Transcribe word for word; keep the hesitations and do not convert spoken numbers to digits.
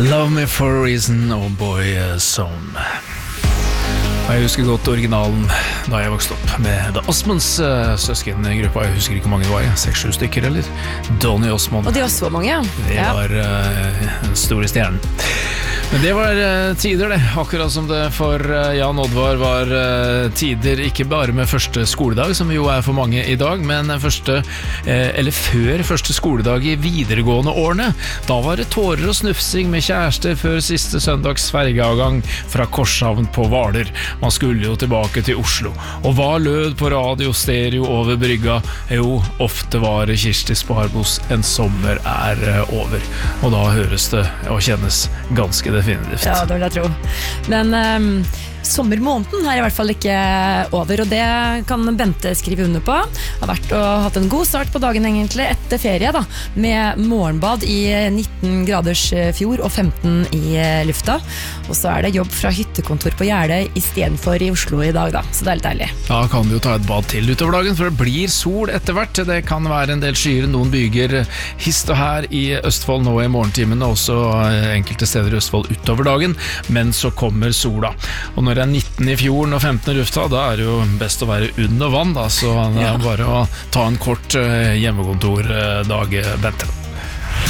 Love Me For A Reason og Boy Zone. Jeg husker godt originalen da jeg vokste opp med The Osmonds uh, søskengruppa. Jeg husker ikke hvor mange det var, seks-sju stykker, eller? Donny Osmond. Og de var så mange, Det ja. var uh, den store stjernen. Men det var uh, tider det, akkurat som det for uh, Jan Oddvar var uh, tider, ikke bare med første skoledag, som jo er for mange i dag, men første, uh, eller før første skoledag i videregående årene. Da var det tårer og snufsing med kjærester før siste søndags fergeavgang fra Korshavn på Hvaler. Man skulle jo tilbake til Oslo. Og hva lød på radio stereo over brygga? Jo, ofte var det Kirsti Sparbos En sommer er uh, over. Og da høres det og kjennes ganske det. Definitivt. Ja, det vil jeg tro. Men um, sommermåneden er i hvert fall ikke over, og det kan Bente skrive under på. Har vært og hatt en god start på dagen egentlig etter ferie da, med morgenbad i nitten graders fjord og femten i lufta. Og så er det jobb fra hyttekontor på Gjerdet i stedet for i Oslo i dag da, så det er litt deilig. Da kan du jo ta et bad til utover dagen, for det blir sol etter hvert. Det kan være en del skyer, noen byger hist og her i Østfold nå i morgentimene, og også enkelte steder i Østfold utover dagen, men så kommer sola. Og når det er nitten i fjorden og femten i lufta, da er det jo best å være under vann, da, så det er bare å ta en kort hjemmekontordag, Bente.